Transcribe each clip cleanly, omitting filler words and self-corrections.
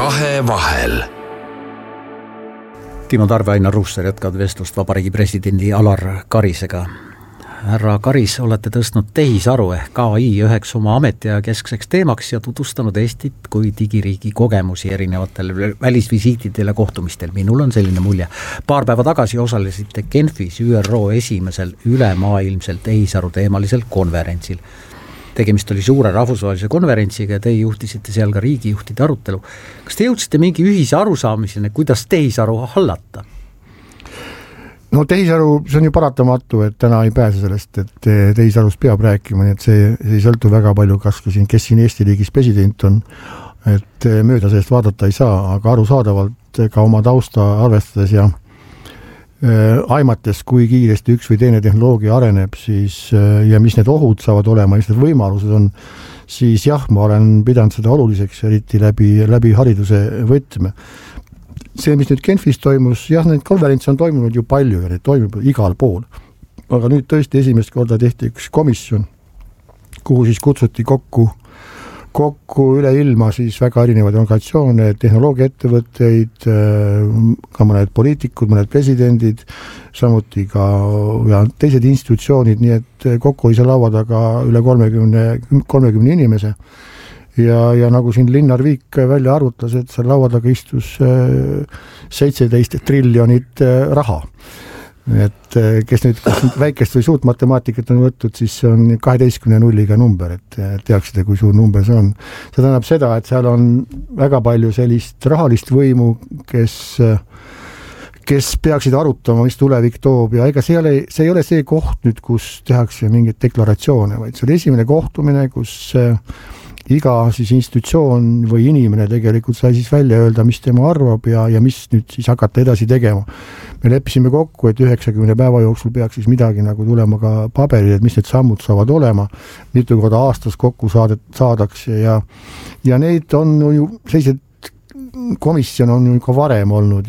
Kahevahel. Timo Tarve, Ainar Ruussaar jätkavad vestlust Vabariigi presidendi Alar Karisega. Härra Karis, olete tõstnud tehisaru ehk AI üheks oma ametiaja keskseks teemaks ja tutvustanud Eestit kui digiriigi kogemusi erinevatel välisvisiitidel ja kohtumistel. Minul on selline mulje. Paar päeva tagasi osalesite Genfis ÜRO esimesel ülemaailmsel tehisaru teemalisel konverentsil. Tegemist oli suure rahvusvahelise konverentsiga ja te juhtisite seal ka riigijuhtide arutelu. Kas te jõudsite mingi ühise arusaamiseni, kuidas tehisaru hallata? No tehisaru, see on ju paratamatu, et täna ei pääse sellest, et tehisarust peab rääkima, nii et see ei sõltu väga palju, kes siin Eesti riigis president on, et mööda sellest vaadata ei saa, aga arusaadavalt ka oma tausta arvestades ja aimates, kui kiiresti üks või teine tehnoloogia areneb, siis, ja mis need ohud saavad olema, mis need võimalused on, siis jah, ma olen pidanud seda oluliseks, eriti läbi hariduse võtme. See, mis nüüd Genfis toimus, jah, need konverentsi on toimunud ju palju ja need toimub igal pool. Aga nüüd tõesti esimest korda tehti üks komisjon, kuhu siis kutsuti kokku üle ilma siis väga erinevaid organisatsioone, tehnoloogiaettevõtteid, ka mõned poliitikud, mõned presidendid, samuti ka ja teised institutsioonid, nii et kokku oli see laua taga üle 30 inimese. Ja nagu siin Linnar Viik välja arvutas, et seal laua taga istus 17 triljonit raha. Et kes nüüd väikest või suurt matemaatikat on võttud, siis see on 12 nulliga number, et teaksite, kui suur number see on. See tähendab seda, et seal on väga palju sellist rahalist võimu, kes peaksid arutama, mis tulevik toob ja ega see ei ole see koht nüüd, kus tehakse mingeid deklaratsioone, vaid see oli esimene kohtumine, kus iga siis institutsioon või inimene tegelikult sai siis välja öelda, mis tema arvab ja mis nüüd siis hakata edasi tegema. Me leppisime kokku, et 90 päeva jooksul peaks siis midagi nagu tulema ka paberil, et mis need sammud saavad olema, mitu korda aastas kokku saadakse ja neid on ju sellised komisjon on ju ka varem olnud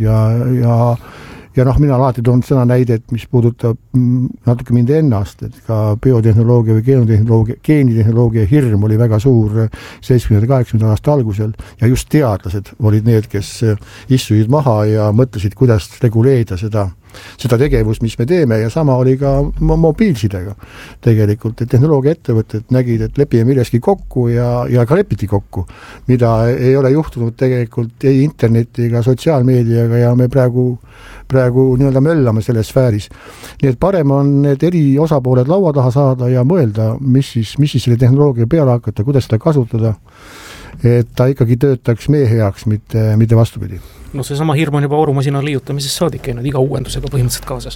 ja mina alati toon sõna näidet, mis puudutab natuke mind ennast, et ka biotehnoloogia või geenitehnoloogia hirm oli väga suur 70-80 aasta algusel ja just teadlased olid need, kes istusid maha ja mõtlesid, kuidas reguleerida seda tegevust, mis me teeme ja sama oli ka mobiilsidega tegelikult, et tehnoloogiaettevõtted nägid, et lepime milleski kokku ja ka lepiti kokku, mida ei ole juhtunud tegelikult ei interneti ega sotsiaalmeediaga ja me praegu nii-öelda möllame selles sfääris. Nii et parem on need eri osapooled laua taha saada ja mõelda, mis siis selle tehnoloogia peale hakata, kuidas seda kasutada, et ta ikkagi töötaks meie heaks, mitte vastupidi. No see sama hirm on juba aurumasina liiutamisest saadik käinud iga uuendusega põhimõtteliselt kaasas.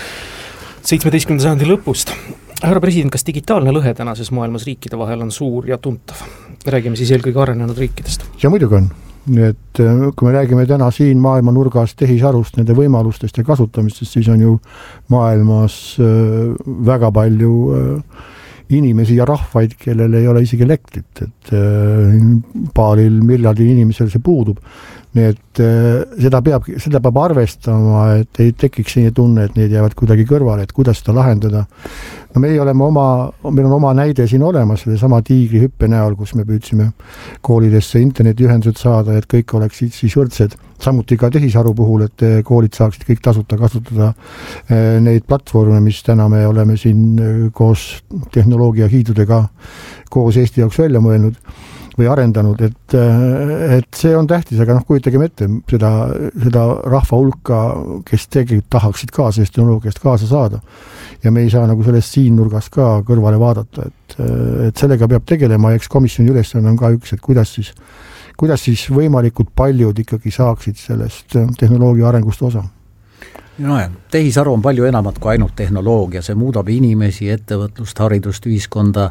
17. sajandi lõpust. Härra president, kas digitaalne lõhe tänases maailmas riikide vahel on suur ja tuntav? Räägime siis eelkõige arenenud riikidest. Ja muidugi on. Et kui me räägime täna siin maailma nurgas tehisarust, nende võimalustest ja kasutamistest, siis on ju maailmas väga palju inimesi ja rahvaid, kellel ei ole isegi elektrit, et paaril miljardil inimesel see puudub. Nii et seda peab arvestama, et ei tekiks selline tunne, et need jäävad kuidagi kõrvale, et kuidas seda lahendada. No meil on oma näide siin olemas, selle sama tiigri hüppe näol, kus me püüdsime koolidesse internetiühendused saada, et kõik oleksid siis võrdsed. Samuti ka tehisaru puhul, et koolid saaksid kõik tasuta kasutada neid platvorme, mis täna me oleme siin koos tehnoloogia hiidudega koos Eesti jaoks välja mõelnud või arendanud, et see on tähtis, aga kujutagem ette seda rahva hulka, kes tegelikult tahaksid ka sellest tehnoloogiast kaasa saada. Ja me ei saa nagu sellest siin nurgas ka kõrvale vaadata, et sellega peab tegelema, eks komisjoni ülesanne on ka üks, et kuidas siis võimalikult paljud ikkagi saaksid sellest tehnoloogia arengust osa. No ja, tehisaru on palju enamat kui ainult tehnoloogia, see muudab inimesi, ettevõtlust, haridust, ühiskonda.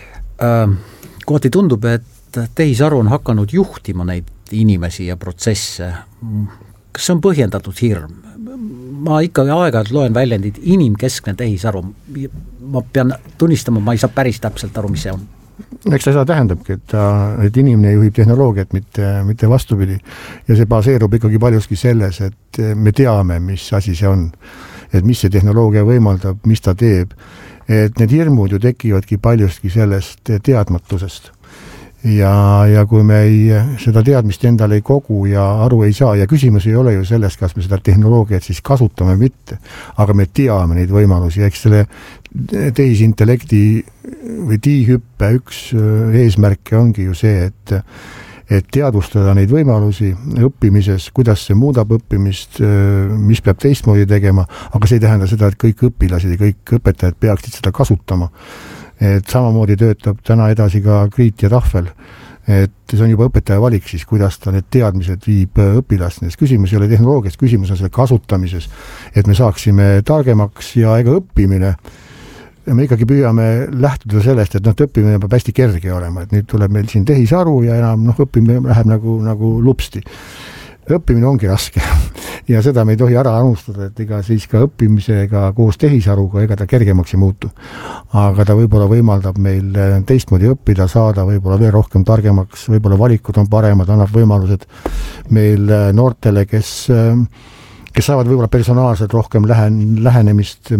Kohati tundub, et tehisaru on hakanud juhtima neid inimesi ja protsesse. Kas see on põhjendatud hirm? Ma ikkagi aeg-ajalt loen väljendid inimkeskne tehisaru. Ma pean tunnistama, ma ei saa päris täpselt aru, mis see on. Eks seda tähendabki, et inimene juhib tehnoloogiat, mitte vastupidi. Ja see baseerub ikkagi paljuski selles, et me teame, mis asi see on. Et mis see tehnoloogia võimaldab, mis ta teeb. Et need hirmud ju tekivadki paljuski sellest teadmatusest. ja kui me seda teadmist endale ei kogu ja aru ei saa, ja küsimus ei ole ju selles, kas me seda tehnoloogiat siis kasutame või mitte, aga me teame neid võimalusi, eks selle tehisintellekti või tiihüppe üks eesmärke ongi ju see, et teadvustada neid võimalusi õppimises, kuidas see muudab õppimist, mis peab teistmoodi tegema, aga see ei tähenda seda, et kõik õpilased ja kõik õpetajad peaksid seda kasutama. Et samamoodi töötab täna edasi ka Kriit ja Tahvel, et see on juba õpetaja valik siis, kuidas ta need teadmised viib õpilasteni. Küsimus ei ole tehnoloogias, küsimus on selle kasutamises, et me saaksime targemaks ja ega õppimine, me ikkagi püüame lähtuda sellest, et õppimine peab hästi kerge olema, et nüüd tuleb meil siin tehisaru ja enam õppimine läheb nagu lupsti. Õppimine ongi raske ja seda me ei tohi ära unustada, et ega siis ka õppimisega koos tehisaruga ega ta kergemaks ei muutu. Aga ta võib-olla võimaldab meil teistmoodi õppida, saada võib-olla veel rohkem targemaks, võib-olla valikud on paremad, annab võimalused meil noortele, kes saavad võib-olla personaalselt rohkem lähenemist,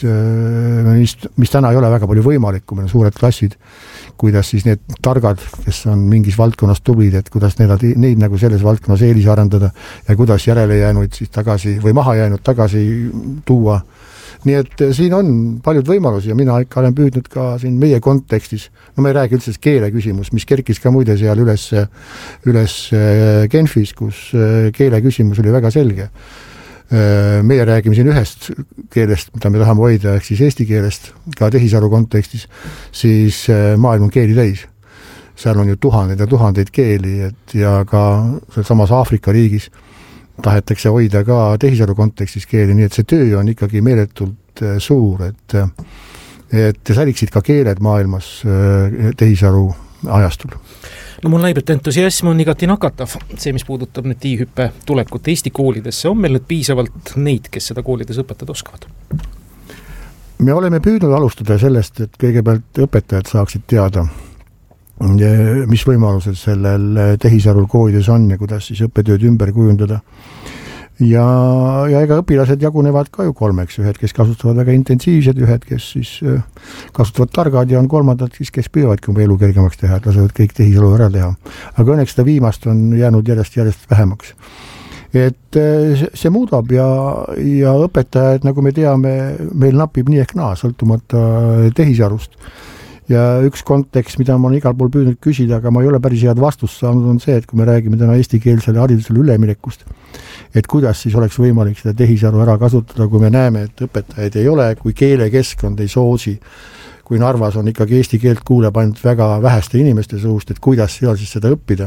mis täna ei ole väga palju võimalik, kui meil on suured klassid, kuidas siis need targad, kes on mingis valdkonnas tublid, et kuidas neid nagu selles valdkonnas eelis arendada ja kuidas järele jäänuid siis tagasi või maha jäänud tagasi tuua. Nii et siin on paljud võimalusi ja mina ikka olen püüdnud ka siin meie kontekstis, no me ei räägi üldse keele küsimus, mis kerkis ka muide seal üles Genfis, kus keele küsimus oli väga selge. Meie räägime siin ühest keelest, mida me tahame hoida, ehk siis eesti keelest, ka tehisaru kontekstis, siis maailm on keeli täis. Seal on ju tuhandeid ja tuhandeid keeli, ja ka samas Aafrika riigis tahetakse hoida ka tehisaru kontekstis keeli, nii et see töö on ikkagi meeletult suur, et säiliksid ka keeled maailmas tehisaru ajastul. No mul näib, et entusiasm on igati nakatav. See, mis puudutab nüüd tiihüppe tulekut Eesti koolidesse, on meil nüüd piisavalt neid, kes seda koolides õpetada oskavad? Me oleme püüdnud alustada sellest, et kõigepealt õpetajad saaksid teada, mis võimalused sellel tehisarul koolides on ja kuidas siis õppetööd ümber kujundada. Ja ega õpilased jagunevad ka ju kolmeks, ühed, kes kasutavad väga intensiivsed, ühed, kes siis kasutavad targad ja on kolmandad, kes püüavadki oma elu kergemaks teha, et lasevad kõik tehisaru ära teha. Aga õnneks seda viimast on jäänud järjest vähemaks. Et see muudab ja õpetajad, nagu me teame, meil napib nii ehk naa, sõltumata tehisarust. Ja üks kontekst, mida ma olen igal pool püüdnud küsida, aga ma ei ole päris head vastust saanud, on see, et kui me räägime täna eestikeelsele haridusele üleminekust, et kuidas siis oleks võimalik seda tehisaru ära kasutada, kui me näeme, et õpetajaid ei ole, kui keelekeskkond ei soosi, kui Narvas on ikkagi eesti keelt kuuleb ainult väga väheste inimeste suust, et kuidas seal siis seda õppida.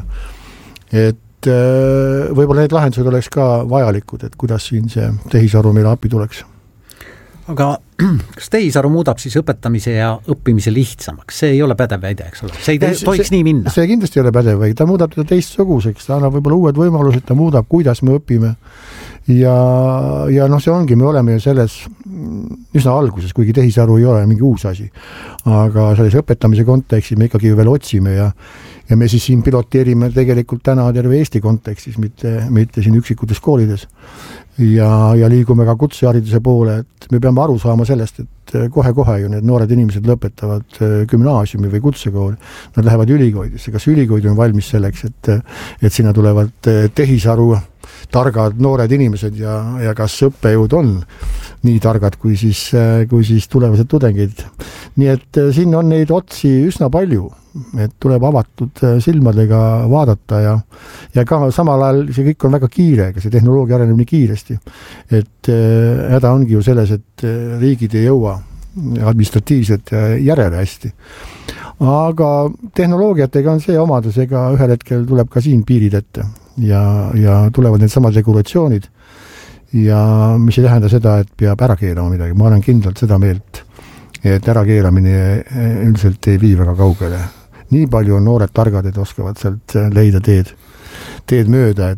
Et võib-olla need lahendused oleks ka vajalikud, et kuidas siin see tehisaru meile appi tuleks. Aga kas tehisaru muudab siis õpetamise ja õppimise lihtsamaks? See ei ole pädev väide, eks ole? See ei tohiks nii minna? See kindlasti ei ole pädev väide, ta muudab teda teistsuguseks, ta annab võib-olla uued võimalused, ta muudab, kuidas me õpime. Ja see ongi, me oleme ju selles üsna alguses, kuigi tehisaru ei ole mingi uus asi. Aga selles õpetamise kontekstis me ikkagi veel otsime ja me siis siin piloteerime tegelikult täna terve Eesti kontekstis, mitte siin üksikutes koolides. Ja liigume ka kutsehariduse poole, et me peame aru saama sellest, et kohe-kohe ju need noored inimesed lõpetavad gümnaasiumi või kutsekooli. Nad lähevad ülikoolidesse. Kas ülikoolid on valmis selleks, et sinna tulevad tehisaru targad noored inimesed ja kas õppejõud on nii targad kui siis tulevased tudengid. Nii et siin on neid otsi üsna palju, et tuleb avatud silmadega vaadata ja ka samal ajal see kõik on väga kiire, ega see tehnoloogia areneb nii kiiresti, et häda ongi ju selles, et riigid ei jõua administratiivselt järele hästi. Aga tehnoloogiatega on see omadus, ega ühel hetkel tuleb ka siin piirid ette ja tulevad need samad regulatsioonid ja mis ei tähenda seda, et peab ära keelama midagi. Ma olen kindlalt seda meelt, et ärakeelamine üldiselt ei vii väga kaugele. Nii palju on noored targad, et oskavad sealt leida teed mööda,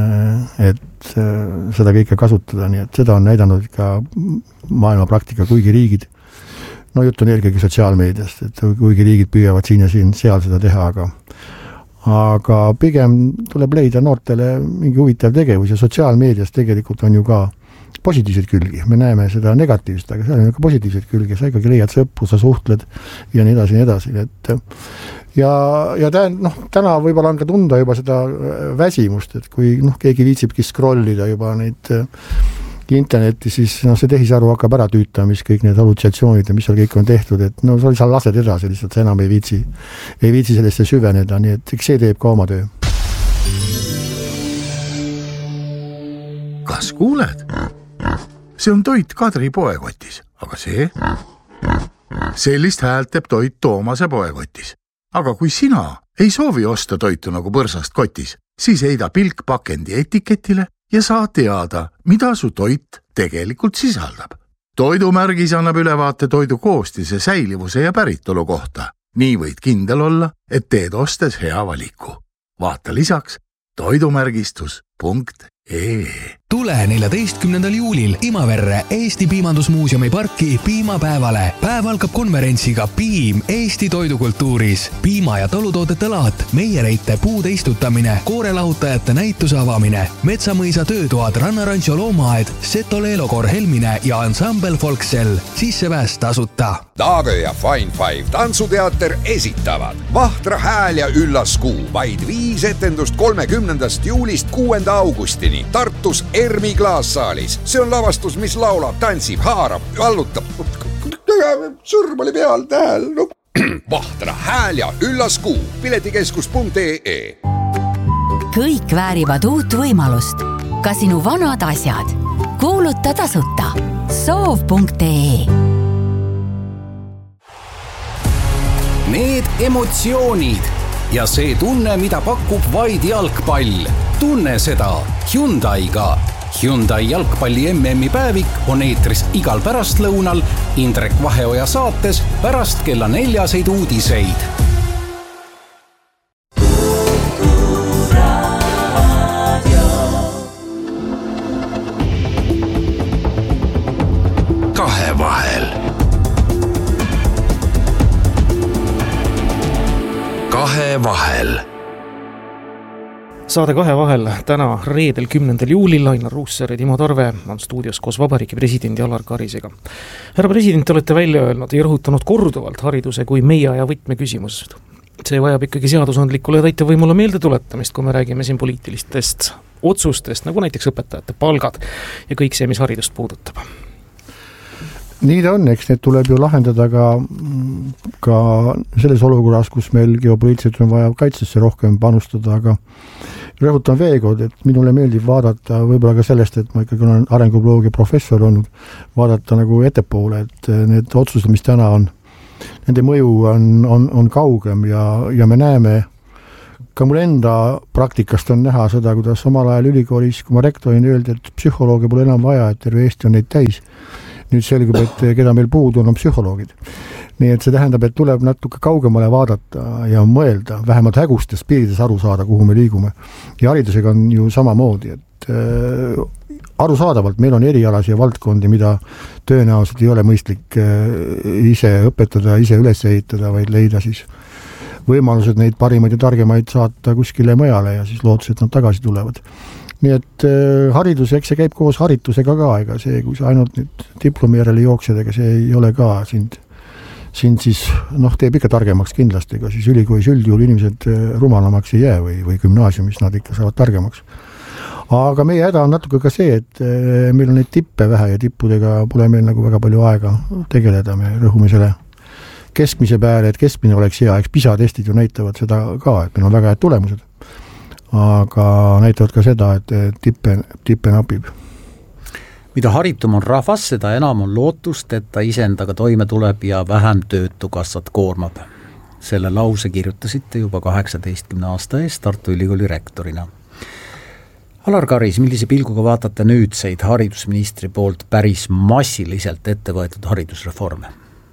et seda kõike kasutada, nii et seda on näidanud ka maailma praktika, kuigi riigid, no jutt on eelkõige sotsiaalmeediast, et kuigi riigid püüavad siin ja seal seda teha, aga pigem tuleb leida noortele mingi huvitav tegevus ja sotsiaalmeedias tegelikult on ju ka positiivseid külgi. Me näeme seda negatiivset, aga seal on ka positiivseid külgi. Sa ikkagi leiad sõpru, sa suhtled ja nii edasi. ja täna võib-olla on ka tunda juba seda väsimust, et kui keegi viitsibki scrollida juba neid internetti, siis see tehisaru hakkab ära tüütama, mis kõik need hallutsatsioonid ja mis seal kõik on tehtud, et sa lased edasi lihtsalt, sa enam ei viitsi sellesse süveneda, nii et eks see teeb ka oma töö. Kas kuuled? See on toit Kadri poekotis, aga see? Sellist häält teeb toit Toomase poekotis. Aga kui sina ei soovi osta toitu nagu põrsast kotis, siis heida pilk pakendi etiketile ja saa teada, mida su toit tegelikult sisaldab. Toidumärgis annab ülevaate toidu koostise, säilivuse ja päritolu kohta. Nii võid kindel olla, et teed ostes hea valiku. Vaata lisaks toidumärgistus.ee. Tule 14. juulil Imaverre Eesti Piimandusmuuseumi parki piimapäevale. Päev algab konverentsiga Piim Eesti toidukultuuris. Piima- ja talutoodete laat, meiereite puude istutamine, koorelahutajate näituse avamine, Metsamõisa töötoad, Rannarancho loomaaed, Seto Leelokor Helmine ja ansambel Folksel. Sissepääs tasuta. Taave ja Fine Five tantsuteater esitavad Vahtra hääl ja üllas kuu. Vaid 5 etendust 30. juulist 6. augustini Tartus Ermi klaassaalis. See on lavastus, mis laulab, tantsib, haarab, vallutab. Sõrm oli peal tähel. Vahtra hääl ja üllas kuu. Piletikeskus.ee. Kõik väärivad uut võimalust. Ka sinu vanad asjad. Kuuluta tasuta. Soov.ee. Need emotsioonid ja see tunne, mida pakub vaid jalgpall. Tunne seda Hyundaiga. Hyundai jalgpalli MM-i päevik on eetris igal pärastlõunal Indrek Vaheoja saates pärast kella 4 uudiseid. Kahevahel. Kahevahel. Saade Kahevahel täna reedel 10. juulil Ainar Ruussaar ja Timo Tarve on stuudios koos Vabariigi presidendi Alar Karisega. Härra president, olete välja öelnud ja rõhutanud korduvalt hariduse kui meie aja võtmeküsimused. See vajab ikkagi seadusandlikule ja täitevvõimule meelde tuletamist, kui me räägime siin poliitilistest otsustest, nagu näiteks õpetajate palgad ja kõik see, mis haridust puudutab. Nii ta on, eks need tuleb ju lahendada ka selles olukorras, kus meil geopoliitiliselt on vaja kaitsesse rohkem panustada, aga rõhutan veekord, et minule meeldib vaadata võib-olla ka sellest, et ma ikkagi olen arengubioloogia professor olnud, vaadata nagu ettepoole, et need otsused, mis täna on, nende mõju on kaugem ja me näeme, ka mul enda praktikast on näha seda, kuidas omal ajal ülikoolis, kui ma rektorin öeldi, et psühholoogia pole enam vaja, et terve Eesti on neid täis. Nüüd selgub, et keda meil puudu on psühholoogid. Nii et see tähendab, et tuleb natuke kaugemale vaadata ja mõelda, vähemalt hägustes piirides aru saada, kuhu me liigume. Ja haridusega on ju samamoodi, et arusaadavalt meil on erialasi ja valdkondi, mida tõenäoliselt ei ole mõistlik ise õpetada, ise üles ehitada, vaid leida siis võimalused neid parimaid ja targemaid saata kuskile mujale ja siis lootus, et nad tagasi tulevad. Nii et haridus, eks see käib koos haritusega ka, ega see, kui sa ainult nüüd diplomi järele jooksed, ega see ei ole ka sind siis, teeb ikka targemaks kindlasti, ega siis ülikoolis üldjuhul inimesed rumalamaks ei jää või gümnaasiumis nad ikka saavad targemaks. Aga meie häda on natuke ka see, et meil on neid tippe vähe ja tippudega pole meil nagu väga palju aega tegeleda, me rõhume selle keskmise peale, et keskmine oleks hea, eks PISA-testid ju näitavad seda ka, et meil on väga head tulemused. Aga näitavad ka seda, et tippe napib. Mida haritum on rahvas, seda enam on lootust, et ta iseendaga toime tuleb ja vähem töötukassat koormab. Selle lause kirjutasite juba 18 aasta eest Tartu Ülikooli rektorina. Alar Karis, millise pilguga vaatate nüüdseid haridusministri poolt päris massiliselt ette võetud haridusreforme?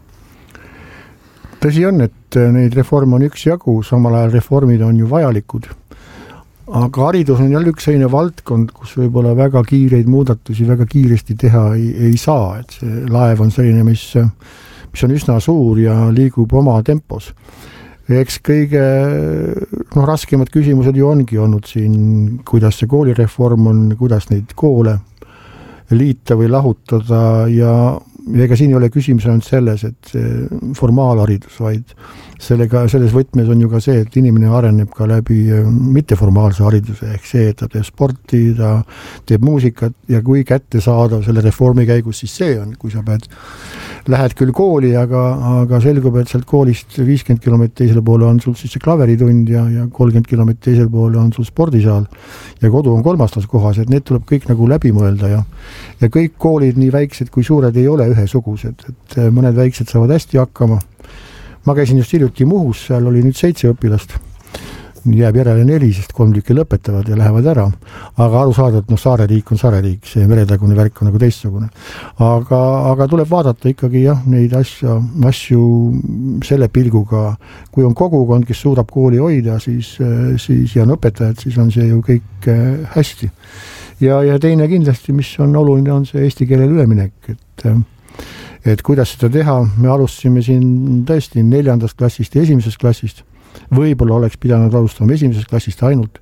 Tõsi on, et neid reforme on üksjagu, samal ajal reformid on ju vajalikud. Aga haridus on jälle üks selline valdkond, kus võib-olla väga kiireid muudatusi väga kiiresti teha ei saa, et see laev on selline, mis on üsna suur ja liigub oma tempos. Eks kõige raskemad küsimused ju ongi olnud siin, kuidas see koolireform on, kuidas neid koole liita või lahutada ja ega siin ei ole küsimus ainult selles, et formaalharidus, vaid selles võtmes on ju ka see, et inimene areneb ka läbi mitteformaalse hariduse, ehk see, et ta teeb sporti, ta teeb muusikat ja kui kättesaadav selle reformi käigus, siis see on, kui sa lähed küll kooli, aga selgub, et sealt koolist 50 kilomeetrit teisele poole on sul siis see klaveritund ja 30 kilomeetrit teisele poole on sul spordisaal ja kodu on kolmastas kohas, et need tuleb kõik nagu läbi mõelda ja kõik koolid nii väiksed kui suured ei ole ühesugused, et mõned väiksed saavad hästi hakkama. Ma käisin just hiljuti Muhus, seal oli nüüd 7 õpilast, jääb järele 4, sest 3 tükki lõpetavad ja lähevad ära, aga aru saada, et saareriik on saareriik, see meretagune värk on nagu teistsugune. Aga tuleb vaadata ikkagi neid asju selle pilguga, kui on kogukond, kes suudab kooli hoida, siis ja on õpetajad, siis on see ju kõik hästi. Ja teine kindlasti, mis on oluline, on see eesti keelele üleminek, et kuidas seda teha, me alustasime siin tõesti 4. klassist ja 1. klassist, võib-olla oleks pidanud alustama 1. klassist ainult.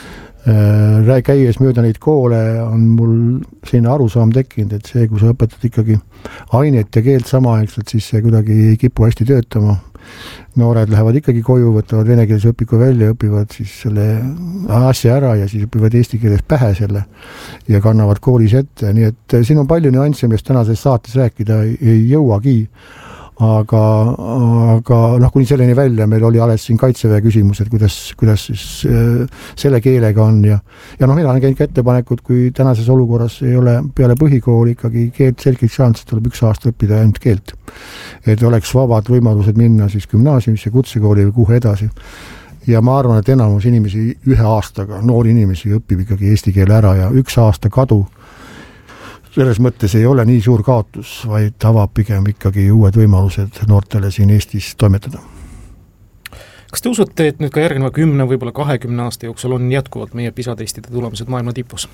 Käies mööda neid koole on mul selline arusaam tekkinud, et see, kui sa õpetad ikkagi ainet ja keelt samaaegselt, siis see kuidagi ei kipu hästi töötama. Noored lähevad ikkagi koju, võtavad venekeelse õpiku välja, õpivad siis selle asja ära ja siis õpivad eesti keeles pähe selle ja kannavad koolis ette. Nii et siin on palju nüansse, millest tänases saates rääkida ei jõuagi. Aga kuni selleni välja meil oli alles siin kaitseväe küsimus, et kuidas siis selle keelega on ja mina olen käinud ka ettepanekud, kui tänases olukorras ei ole peale põhikooli ikkagi keelt selgeks saanud, siis tuleb 1 aasta õppida ainult keelt. Et oleks vabad võimalused minna siis gümnaasiumisse, kutsekooli või kuhu edasi. Ja ma arvan, et enamus inimesi 1 aastaga, noori inimesi õpib ikkagi eesti keele ära ja 1 aasta kadu selles mõttes ei ole nii suur kaotus, vaid avab pigem ikkagi uued võimalused noortele siin Eestis toimetada. Kas te usute, et nüüd ka järgneva 10, võib-olla 20 aasta jooksul on jätkuvalt meie PISA-testide tulemused maailma tipus?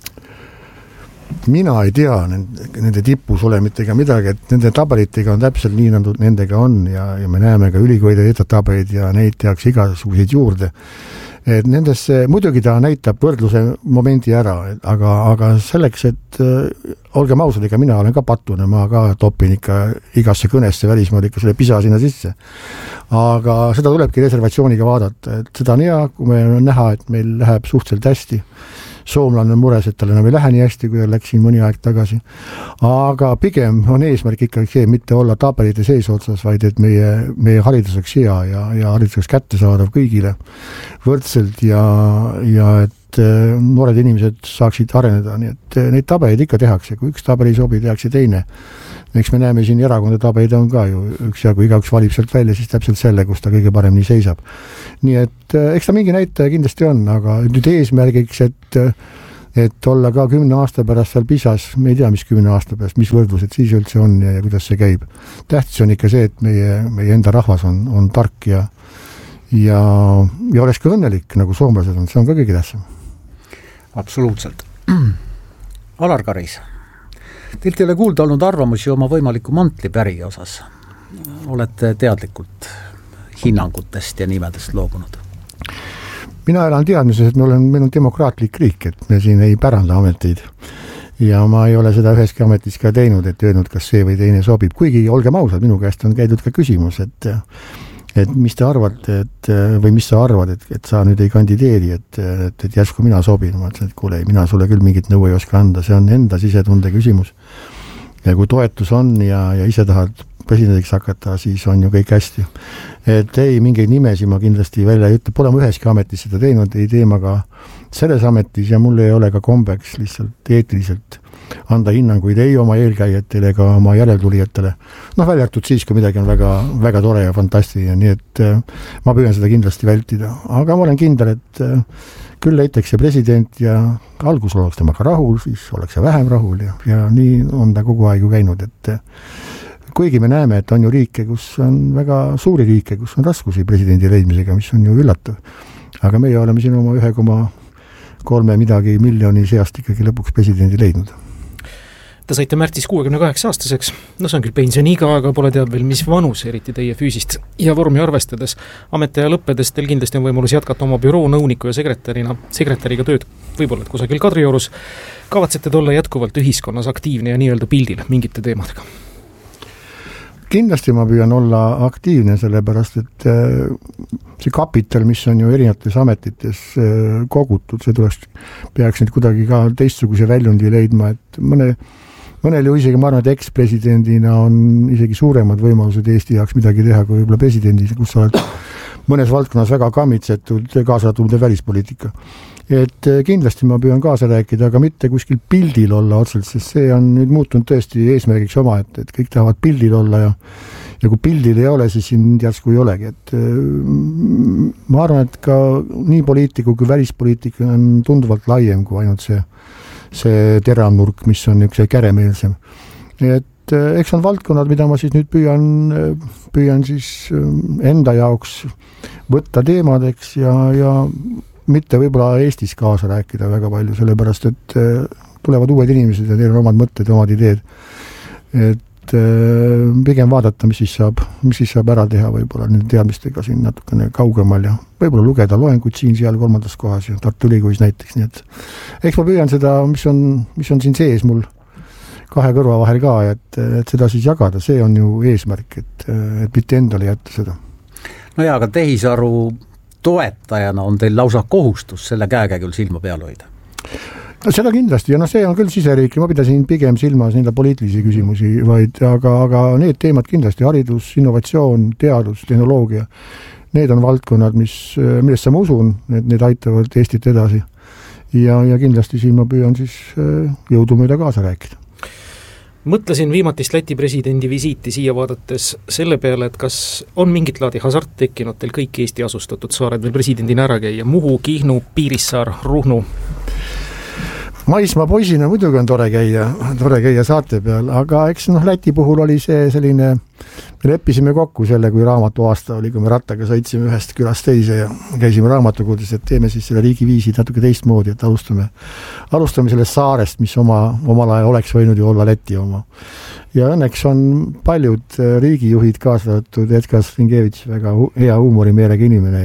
Mina ei tea nende tipus olemitega midagi, et nende tabelitega on täpselt nii, nagu nendega on ja me näeme ka ülikoolide edetabeleid ja neid tehakse igasuguseid juurde. Et nendesse, muidugi ta näitab võrdluse momendi ära, aga selleks, et olgem ausad, ega mina olen ka patune, ma ka topin ikka igasse kõnesse välismaal ikka selle PISA sinna sisse. Aga seda tulebki reservatsiooniga vaadata, et seda on hea, kui meil on näha, et meil läheb suhteliselt hästi. Soomlane on mures, et tal enam ei lähe nii hästi, kui ta läks siin mõni aeg tagasi. Aga pigem on eesmärk ikkagi see, mitte olla tabelite sees otsas, vaid et meie haridus oleks hea ja haridus oleks kättesaadav kõigile võrdselt ja et noored inimesed saaksid areneda. Nii et neid tabeleid ikka tehakse, kui üks tabel ei sobi, tehakse teine. Eks me näeme siin erakonna tabelid on ka ju üks ja kui igaüks valib sealt välja, siis täpselt selle, kus ta kõige paremini seisab. Nii et eks ta mingi näitaja kindlasti on, aga nüüd eesmärgiks, et olla ka 10 aasta pärast seal PISAs, me ei tea, mis 10 aasta pärast, mis võrdlused siis üldse on ja kuidas see käib. Tähtis on ikka see, et meie enda rahvas on tark ja oleks ka õnnelik, nagu soomlased on, see on ka kõige tähtsam. Absoluutselt. Alar Karis, teilt ei ole kuulda olnud arvamusi oma võimaliku mantlipäri osas. Olete teadlikult hinnangutest ja nimedest loobunud? Mina elan teadmises, et meil on demokraatlik riik, et me siin ei päranda ameteid. Ja ma ei ole seda üheski ametis ka teinud, et öelnud, kas see või teine sobib. Kuigi olgem ausad, minu käest on käidud ka küsimus, et mis te arvate, või mis sa arvad, et sa nüüd ei kandideeri, et järsku mina sobin. Ma ütlen, et kuule, mina sulle küll mingit nõu ei oska anda, see on enda sisetunde küsimus. Ja kui toetus on ja ise tahad presidendiks hakata, siis on ju kõik hästi. Et ei, mingeid nimesi ma kindlasti välja ei ütle, pole ma üheski ametis seda teinud, ei tee ma ka selles ametis ja mul ei ole ka kombeks lihtsalt eetiliselt anda hinnanguid ei oma eelkäijatele ega oma järeltulijatele. Väljartud siis, kui midagi on väga, väga tore ja fantastiline, nii et ma püüan seda kindlasti vältida. Aga ma olen kindel, et küll leitakse president ja algus oleks temaga rahul, siis oleks vähem rahul ja nii on ta kogu aeg ju käinud, et kuigi me näeme, et on ju riike, kus on väga suuri riike, kus on raskusi presidendi leidmisega, mis on ju üllatav. Aga meie oleme siin oma 1,3 midagi miljoni seast ikkagi lõpuks presidendi leidnud. Te saite märtsis 68-aastaseks, see on küll pensioniiga, aga pole teab veel mis vanus, eriti teie füüsist ja vormi arvestades. Ametiaja lõppedes teil kindlasti on võimalus jätkata oma büroo nõuniku ja sekretäriga tööd, võib-olla et kusagil Kadriorus. Kavatsete olla jätkuvalt ühiskonnas aktiivne ja nii-öelda pildil mingite teemadega? kindlasti ma püüan olla aktiivne, sellepärast et see kapital, mis on ju erinevates ametites kogutud, see peaks nüüd kuidagi ka teistsuguse väljundi leidma, et mõnel ju isegi, ma arvan, et ekspresidendina on isegi suuremad võimalused Eesti jaoks midagi teha kui võib-olla presidendis, kus sa oled mõnes valdkonnas väga kammitsetud, kaasatud välispoliitika. Et kindlasti ma püüan kaasa rääkida, aga mitte kuskil pildil olla otselt, sest see on nüüd muutunud tõesti eesmärgiks oma, et kõik tahavad pildil olla ja kui pildil ei ole, siis siin järsku ei olegi. Et ma arvan, et ka nii poliitiku kui välispoliitika on tunduvalt laiem kui ainult see teravnurk, mis on üks käremeelsem. Et eks on valdkonnad, mida ma siis nüüd püüan siis enda jaoks võtta teemadeks ja mitte võib-olla Eestis kaasa rääkida väga palju, sellepärast et tulevad uued inimesed ja neil on omad mõtted, omad ideed. Et pigem vaadata, mis siis saab ära teha võib-olla nende teadmistega siin natukene kaugemal ja võib-olla lugeda loenguid siin-seal kolmandas kohas ja Tartu Ülikoolis näiteks. Nii et eks ma püüan seda, mis on siin sees mul kahe kõrva vahel ka, et seda siis jagada, see on ju eesmärk, et mitte endale jätta seda. No jaa, aga tehisaru toetajana on teil lausa kohustus selle käega küll silma peal hoida? No seda kindlasti, ja see on küll siseriikli, ma pidasin pigem silmas nende poliitilisi küsimusi, aga need teemad kindlasti, haridus, innovatsioon, teadus, tehnoloogia, need on valdkonnad, millesse ma usun, need aitavad Eestit edasi. Ja kindlasti siin ma püüan siis jõudumööda kaasa rääkida. Mõtlesin viimatist Läti presidendi visiiti siia vaadates selle peale, et kas on mingit laadi hasart tekkinud teil kõik Eesti asustatud saared veel presidendina ära käia, Muhu, Kihnu, Piirissaar, Ruhnu? Maismaa poisina muidugi on tore käia saarte peal, aga eks Läti puhul oli see selline, me leppisime kokku selle, kui raamatu aasta oli, kui me rattaga sõitsime ühest külast teise ja käisime raamatukogudes, et teeme siis selle riigiviisi natuke teistmoodi, et alustame sellest saarest, mis omal ajal oleks võinud ju olla Läti oma. Ja õnneks on paljud riigijuhid kaasatud, Edgar Stringevitš, väga hea huumorimeelega inimene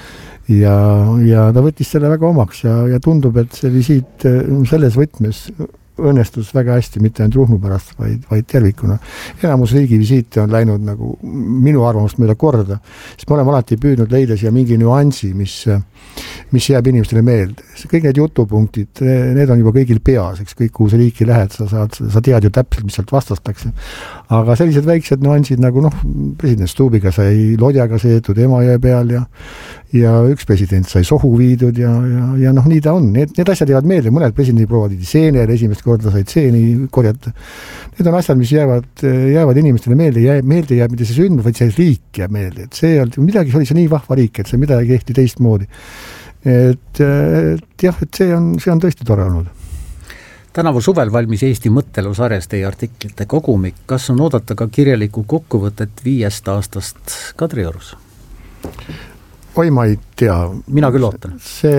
ja ta võttis selle väga omaks ja tundub, et see visiit selles võtmes õnnestus väga hästi, mitte ainult Ruhnu pärast, vaid tervikuna. Enamus riigivisiite on läinud nagu minu arvamust mööda korda, sest me oleme alati püüdnud leida siia mingi nüansi, mis jääb inimestele meelde. Kõik need jutupunktid, need on juba kõigil peas, eks kõik, kuhu sa riiki lähed, sa tead ju täpselt, mis sealt vastastakse. Aga sellised väiksed nüansid nagu president Stubiga sai lodjaga seetud Emajõe peal ja üks president sai sohu viidud ja nii ta on. Need asjad jäävad meelde, mõned presidendi proovad seenel, esimest korda said seeni korjata. Need on asjad, mis jäävad inimestele meelde jääb, mitte see sündmus, vaid see riik jääb meelde. Et see midagi oli see nii vahva riik, et see midagi kehti teistmoodi. Et jah, et see on tõesti tore olnud. Tänavu suvel valmis Eesti mõttelusarjas teie artiklite kogumik. Kas on oodata ka kirjaliku kokkuvõtet 5 aastast Kadriorus? Oi, ma ei tea. Mina küll ootan.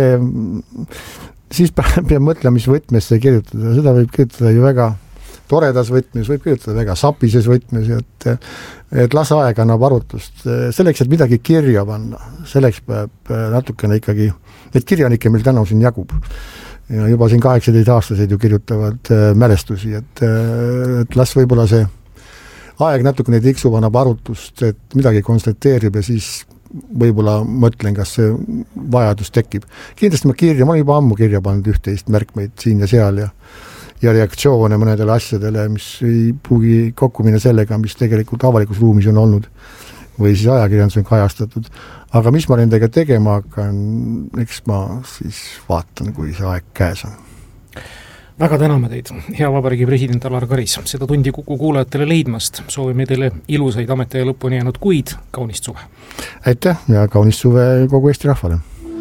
Siis peab mõtlema, mis võtmes see kirjutada. Seda võib kirjutada ju väga toredas võtmes, võib kirjutada väga sapises võtmes, et las aeg annab arutust. Selleks, et midagi kirja panna, selleks peab natukene ikkagi, et kirjanikke meil täna siin jagub. Ja juba siin 18-aastased ju kirjutavad mälestusi, et las võib-olla see aeg natukene tiksu annab arutust, et midagi konstateerib ja siis võib-olla mõtlen, kas see vajadus tekib. Kindlasti ma olen juba ammu kirja pannud üht-teist märkmeid siin ja seal ja reaktsioone mõnedele asjadele, mis ei puugi kokku minna sellega, mis tegelikult avalikus ruumis on olnud või siis ajakirjandus on kajastatud. Aga mis ma nendega tegema hakkan, eks ma siis vaatan, kui see aeg käes on. Väga täname teid, hea Vabariigi president Alar Karis, seda tundi Kuku kuulajatele leidmast. Soovime teile ilusaid ametiaja lõpuni jäänud kuid, kaunist suve. Aitäh ja kaunist suve kogu Eesti rahvale.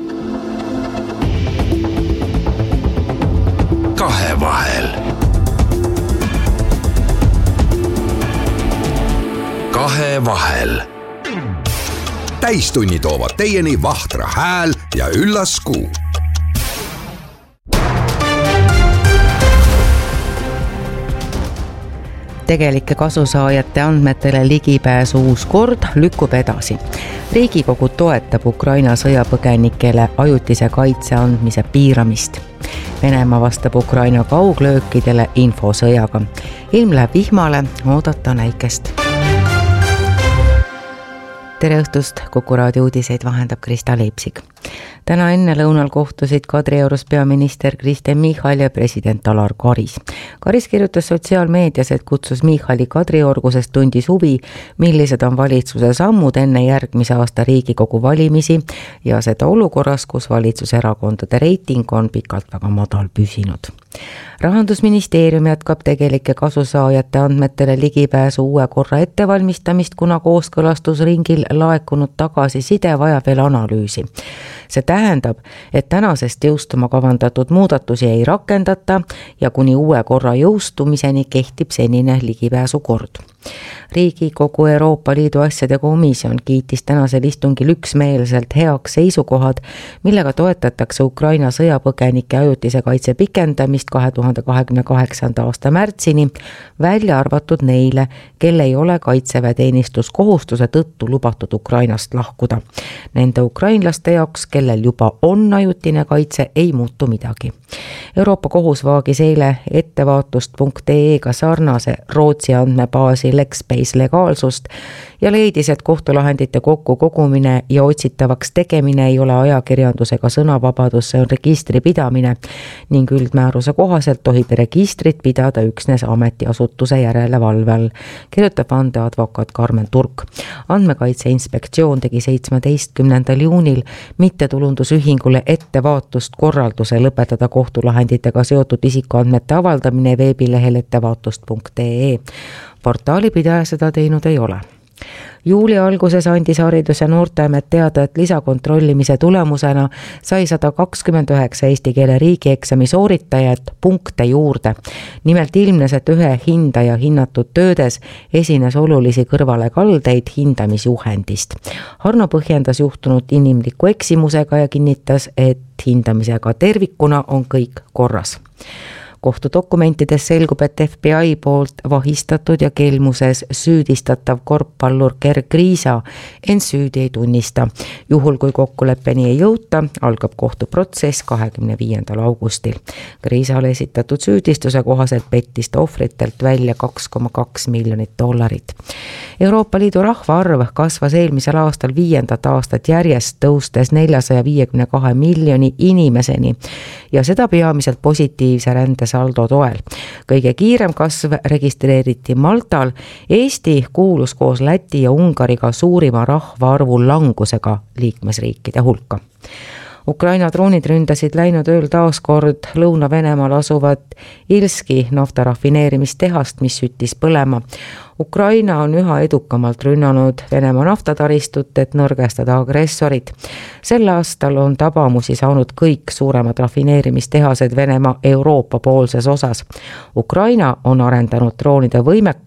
Kahevahel. Kahevahel. Täistunni toovad teieni Vahtra Hääl ja Üllas Kuu. Tegelike kasusaajate andmetele ligipääsu uus kord lükkub edasi. Riigikogu toetab Ukraina sõjapõgenikele ajutise kaitse andmise piiramist. Venemaa vastab Ukraina kauglöökidele infosõjaga. Ilm läheb vihmale, oodata näikest. tere õhtust, Kuku raadio uudiseid vahendab Krista Leipsik. Täna enne lõunal kohtusid Kadriorus peaminister Kristen Michal ja president Alar Karis. Karis kirjutas sotsiaalmeedias, et kutsus Michali Kadriorgu, sest tundis huvi, millised on valitsuse sammud enne järgmise aasta Riigikogu valimisi ja seda olukorras, kus valitsuserakondade reiting on pikalt väga madal püsinud. Rahandusministeerium jätkab tegelike kasusaajate andmetele ligipääsu uue korra ettevalmistamist, kuna kooskõlastusringil laekunud tagasiside vajab veel analüüsi. See tähendab, et tänasest jõustuma kavandatud muudatusi ei rakendata ja kuni uue korra jõustumiseni kehtib senine ligipääsu kord. Riigikogu Euroopa Liidu asjade komisjon kiitis tänasel istungil üksmeelselt heaks seisukohad, millega toetatakse Ukraina sõjapõgenike ajutise kaitse pikendamist 2028. aasta märtsini, välja arvatud neile, kel ei ole kaitseväeteenistuskohustuse tõttu lubatud Ukrainast lahkuda. Nende ukrainlaste jaoks, kellel juba on ajutine kaitse, ei muutu midagi. Euroopa kohus vaagis eile ettevaatust.ee-ga sarnase Rootsi andmebaasi Lexbase legaalsust ja leidis, et kohtulahendite kokkukogumine ja otsitavaks tegemine ei ole ajakirjandusega sõnavabadus, see on registri pidamine ning üldmääruse kohaselt tohib registrit pidada üksnes ametiasutuse järelevalve all, kirjutab vandeadvokaat Karmen Turk. Andmekaitse inspektsioon tegi 17. juunil mittetulundusühingule ettevaatust korralduse lõpetada kohtulahenditega seotud isikuandmete avaldamine veebilehel ettevaatust.ee. Portaali pidaja seda teinud ei ole. Juuli alguses andis Haridus- ja Noorteamet teada, et lisakontrollimise tulemusena sai 129 eesti keele riigieksami sooritajat punkte juurde. Nimelt ilmnes, et ühe hindaja hinnatud töödes esines olulisi kõrvalekaldeid hindamisjuhendist. Harno põhjendas juhtunud inimliku eksimusega ja kinnitas, et hindamisega tervikuna on kõik korras. Kohtudokumentides selgub, et FBI poolt vahistatud ja kelmuses süüdistatav korvpallur Gerg Riisa end süüdi ei tunnista. Juhul kui kokkuleppeni ei jõuta, algab kohtuprotsess 25. augustil. Riisale esitatud süüdistuse kohaselt pettis ta ohvritelt välja $2,2 miljonit. Euroopa Liidu rahvaarv kasvas eelmisel aastal 5. aastat järjest, tõustes 452 miljoni inimeseni ja seda peamiselt positiivse rändesaldo toel. Kõige kiirem kasv registreeriti Maltal. Eesti kuulus koos Läti ja Ungariga suurima rahvaarvu langusega liikmesriikide hulka. Ukraina droonid ründasid läinud ööl taaskord Lõuna-Venemaal asuvat Ilski naftarafineerimistehast, mis süttis põlema. Ukraina on üha edukamalt rünnanud Venemaa naftataristut, et nõrgestada agressorid. Sel aastal on tabamusi saanud kõik suuremad rafineerimistehased Venemaa Euroopa poolses osas. Ukraina on arendanud droonide võimekust